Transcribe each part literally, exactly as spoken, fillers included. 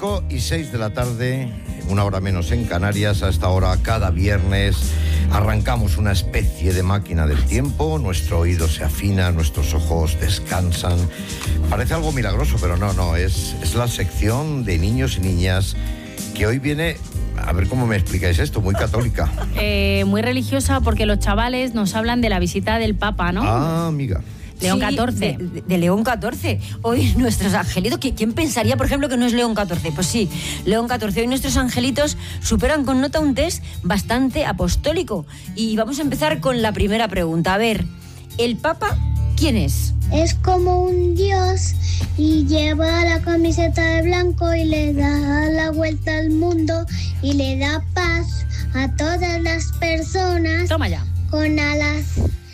cinco y seis de la tarde, una hora menos en Canarias. A esta hora, cada viernes, arrancamos una especie de máquina del tiempo. Nuestro oído se afina, nuestros ojos descansan. Parece algo milagroso, pero no, no, es, es la sección de niños y niñas que hoy viene... A ver cómo me explicáis esto, muy católica. Eh, muy religiosa, porque los chavales nos hablan de la visita del Papa, ¿no? Ah, amiga. León Sí, catorce. De, de León catorce. Hoy nuestros angelitos, ¿quién pensaría, por ejemplo, que no es León catorce? Pues sí, León catorce. Hoy nuestros angelitos superan con nota un test bastante apostólico. Y vamos a empezar con la primera pregunta. A ver, ¿el Papa quién es? Es como un dios y lleva la camiseta de blanco y le da la vuelta al mundo y le da paz a todas las personas. Toma ya. Con alas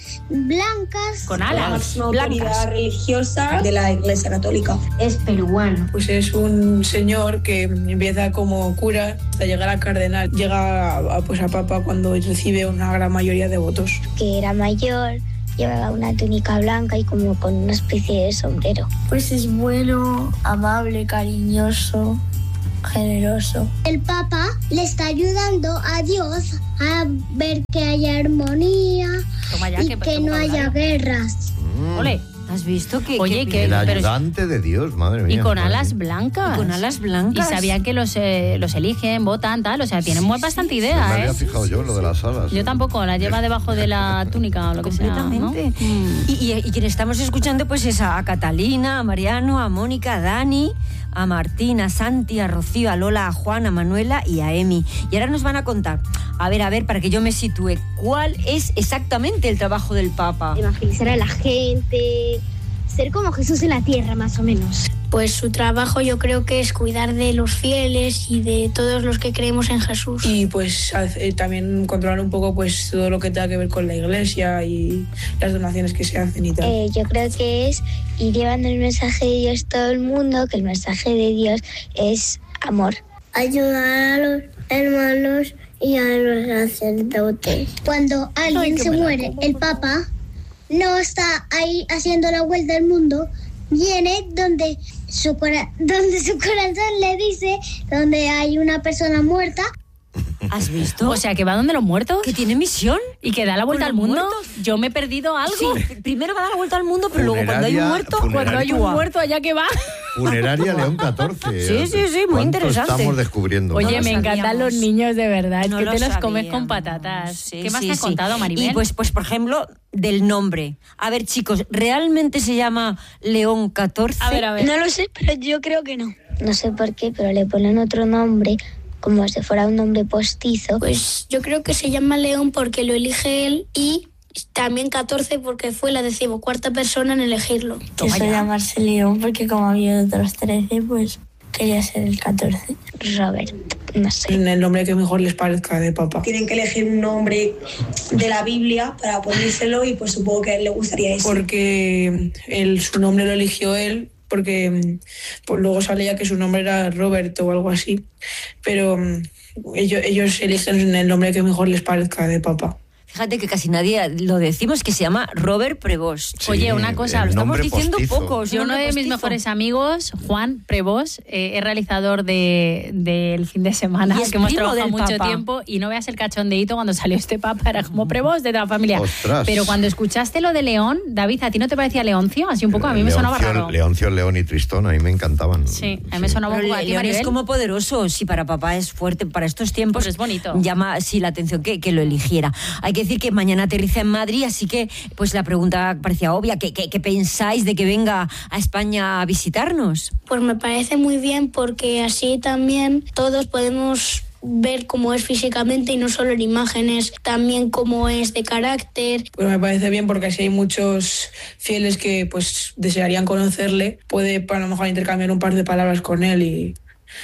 blancas. Con alas una autoridad blancas. religiosa de la Iglesia Católica. Es peruano. Pues es un señor que empieza como cura hasta llegar a cardenal. Llega a, a, pues a papa cuando recibe una gran mayoría de votos. Que era mayor, llevaba una túnica blanca y como con una especie de sombrero. Pues es bueno, amable, cariñoso, generoso. El Papa le está ayudando a Dios a ver que haya armonía Toma ya, y que- que que no haya vocabulario. guerras. Mm. Ole. ¿Has visto que...? Oye, que- que El pero- ayudante de Dios, madre mía. Y con madre alas mía. blancas. Y con alas blancas. Y sabían que los, eh, los eligen, votan, tal. O sea, tienen muy bastante No me idea, había ¿eh? fijado yo lo de las alas. Yo tampoco, la lleva debajo de la túnica o lo que sea, ¿no? Completamente. Mm. Y, y, y quien estamos escuchando pues es a, a Catalina, a Mariano, a Mónica, a Dani, a Martín, a Santi, a Rocío, a Lola, a Juan, a Manuela y a Emi. Y ahora nos van a contar, a ver, a ver, para que yo me sitúe, ¿cuál es exactamente el trabajo del Papa? Evangelizar a la gente, ser como Jesús en la tierra, más o menos. Pues su trabajo yo creo que es cuidar de los fieles y de todos los que creemos en Jesús. Y pues hace- también controlar un poco pues todo lo que tenga que ver con la Iglesia y las donaciones que se hacen y tal. Eh, yo creo que es ir llevando el mensaje de Dios a todo el mundo, que el mensaje de Dios es amor. Ayudar a los hermanos y a los sacerdotes. Cuando alguien se muere, el Papa no está ahí haciendo la vuelta al mundo, viene donde su, cora- donde su corazón le dice, donde hay una persona muerta. ¿Has visto? O sea, que va donde los muertos que tiene misión. y que da la vuelta ¿Con al los mundo. muertos? Yo me he perdido algo. Sí, primero va a dar la vuelta al mundo, pero luego cuando hay un Funeraria- muerto... funeraria- Cuando hay un muerto, allá que va. Funeraria León catorce. Sí, sí, sí, muy ¿Cuánto interesante. estamos descubriendo? Oye, lo me encantan sabíamos. los niños, de verdad. No es que lo te los comes sabíamos. con patatas. Sí, ¿Qué más sí, te has sí. contado, Maribel? Y pues, pues, por ejemplo, del nombre. A ver, chicos, ¿realmente se llama León catorce? A ver, a ver. No lo sé, pero yo creo que no. No sé por qué, pero le ponen otro nombre, como si fuera un nombre postizo. Pues yo creo que se llama León porque lo elige él y también catorce porque fue la decimocuarta persona en elegirlo. Toma Quiso ya. llamarse León porque como había otros trece, pues quería ser el catorce. Robert, no sé. En el nombre que mejor les parezca de papa. Tienen que elegir un nombre de la Biblia para ponérselo y pues supongo que a él le gustaría ese. Porque él, su nombre lo eligió él, porque pues luego salía que su nombre era Roberto o algo así, pero mm, ellos, ellos eligen el nombre que mejor les parezca de papa. Fíjate que casi nadie lo decimos, que se llama Robert Prevost. Sí, Oye, una cosa, el lo Estamos nombre diciendo postizo. poco. es Yo, un uno de nombre mis postizo. mejores amigos, Juan Prevost, eh, es realizador de, del fin de semana, Y es que hemos primo trabajado del mucho Papa. tiempo, y no veas el cachondeíto cuando salió este Papa, era como Prevost de la familia. Ostras. Pero cuando escuchaste lo de León, David, ¿a ti no te parecía Leoncio? Así un poco, a mí me sonaba Leoncio- raro. Leoncio, León y Tristón, a mí me encantaban. Sí, a mí me sonaba un Pero poco. ¿A ti, León es Maribel? como poderoso, si para papá es fuerte para estos tiempos. Pues es bonito. Llama sí la atención que, que lo eligiera. Hay que decir que mañana aterriza en Madrid, así que pues la pregunta parecía obvia. ¿Qué, qué, qué pensáis de que venga a España a visitarnos? Pues me parece muy bien porque así también todos podemos ver cómo es físicamente y no solo en imágenes, también cómo es de carácter. Pues me parece bien porque así hay muchos fieles que pues desearían conocerle, puede a lo mejor intercambiar un par de palabras con él y,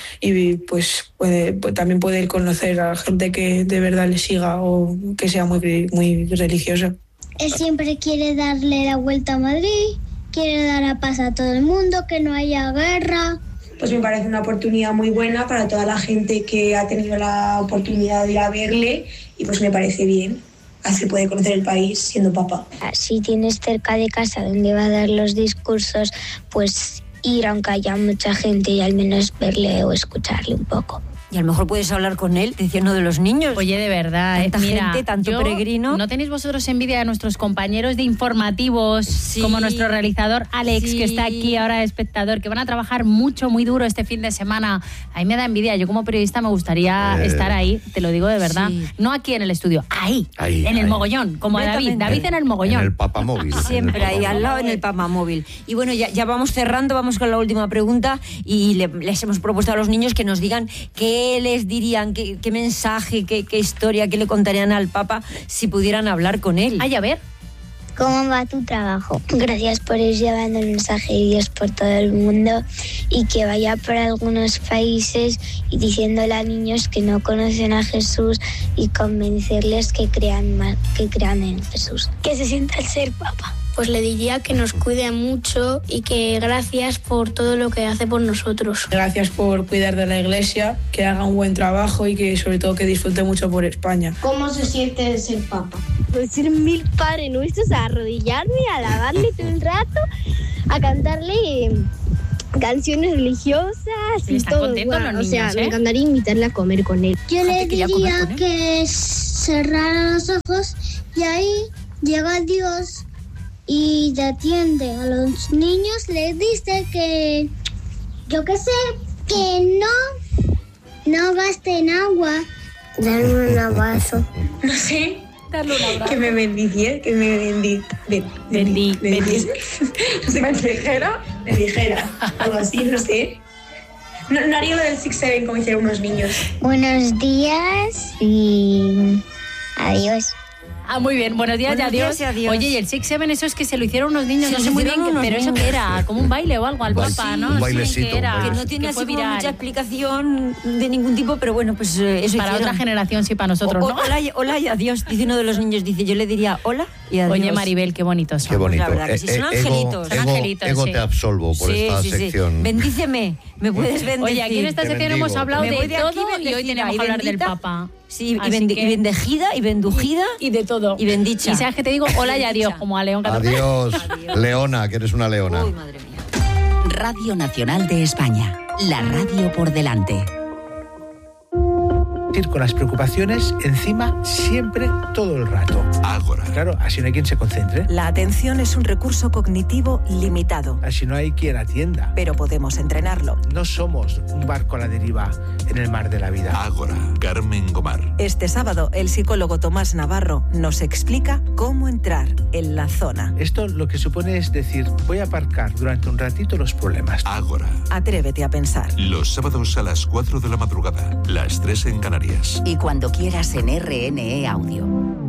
y pues, puede, pues también puede conocer a gente que de verdad le siga o que sea muy, muy religiosa. Él siempre quiere darle la vuelta a Madrid, quiere dar la paz a todo el mundo, que no haya guerra. Pues me parece una oportunidad muy buena para toda la gente que ha tenido la oportunidad de ir a verle y pues me parece bien. Así puede conocer el país siendo papa. Si tienes cerca de casa donde va a dar los discursos, pues ir aunque haya mucha gente y al menos verle o escucharle un poco. Y a lo mejor puedes hablar con él, decía uno de los niños. Oye, de verdad, tanta mira, gente, tanto yo, peregrino. ¿No tenéis vosotros envidia de nuestros compañeros de informativos, sí, como nuestro realizador Alex, sí, que está aquí ahora de espectador, que van a trabajar mucho, muy duro este fin de semana? A mí me da envidia. Yo como periodista me gustaría eh, estar ahí, te lo digo de verdad. Sí. No aquí en el estudio, ahí, ahí en ahí. el mogollón, como David. David en el mogollón. En el papamóvil. Siempre ahí al lado en el papamóvil. Y bueno, ya, ya vamos cerrando, vamos con la última pregunta y le, les hemos propuesto a los niños que nos digan qué les diría. ¿Qué, qué mensaje, qué, qué historia, qué le contarían al Papa si pudieran hablar con él? Ay, a ver. ¿Cómo va tu trabajo? Gracias por ir llevando el mensaje de Dios por todo el mundo y que vaya por algunos países y diciéndole a niños que no conocen a Jesús y convencerles que crean, más, que crean en Jesús. ¿Qué se siente al ser Papa? Pues le diría que nos cuide mucho y que gracias por todo lo que hace por nosotros. Gracias por cuidar de la iglesia, que haga un buen trabajo y que sobre todo que disfrute mucho por España. ¿Cómo se siente ser Papa? Decir mil Padres Nuestros, a arrodillarme, a alabarle todo el rato, a cantarle canciones religiosas y todo. Bueno, los niños, o sea, ¿eh? me encantaría invitarle a comer con él. Yo le diría que cerrara los ojos y ahí llega Dios y te atiende a los niños, les dice que, yo qué sé, que no, no gasten agua. Darle un abrazo. No sé. Darle un abrazo. Que me bendiciera, que me bendi... Ben, Bendi, bendi, bendi, no sé, me dijera, me dijera, algo así, no sé. No, no haría lo del six seven como hicieron unos niños. Buenos días y adiós. Ah, muy bien. Buenos días, Buenos y, adiós. días y adiós. Oye, y el six seven, eso es que se lo hicieron unos niños, Se no lo sé muy bien, hicieron qué, unos pero eso niños. que era, como un baile o algo al Baile, Papa, sí, ¿no? un Sí, bailecito, que era, un Que no baile. tiene que así fue como viral. mucha explicación de ningún tipo, pero bueno, pues eh, eso Para hicieron. otra generación, sí, para nosotros, O- ¿no? Hola, y- hola y adiós, dice uno de los niños, dice, yo le diría hola y adiós. Oye, Maribel, qué bonitos son. Qué bonito. la verdad que sí, son angelitos. Son Ego, angelitos, Ego sí. te absolvo por Sí, esta sí, sí. sección. Bendíceme, me puedes bendecir. Oye, aquí en esta Te sección bendigo. hemos hablado Me de voy de aquí todo y hoy bendecida tenemos y que hablar del bendita. Papa. Sí, y, Así bendi- que- y bendejida y bendujida Y de todo. y bendicha. Y sabes que te digo hola y adiós, como a León catorce. Adiós, Leona, que eres una leona. Uy, madre mía. Radio Nacional de España, la radio por delante. Ir con las preocupaciones encima siempre, todo el rato. Ágora. Claro, así no hay quien se concentre, La atención es un recurso cognitivo limitado, así no hay quien atienda. pero podemos entrenarlo. No somos un barco a la deriva en el mar de la vida. Ágora. Carmen Gomar. Este sábado, el psicólogo Tomás Navarro nos explica cómo entrar en la zona. Esto lo que supone es decir, voy a aparcar durante un ratito los problemas. Ágora. Atrévete a pensar. Los sábados a las cuatro de la madrugada, las tres en Canarias. Y cuando quieras en R N E Audio.